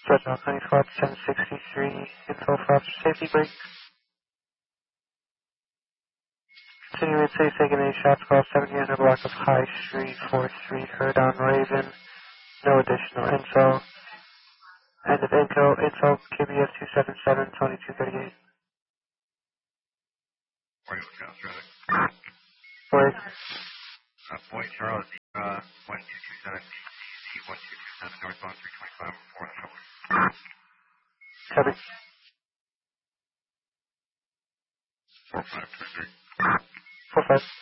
Judgment 94 1063, info for officer safety break. Continuing safe, taking any shots across 70 under block of High Street, 4th Street, heard on Raven. No additional info. End of info, KBF 277, 2238. Where are you looking at, traffic? Boyd. Boyd Charles, 1227 BCZ, 1227 northbound 325 4 on the shoulder. Copy. 4523. 45.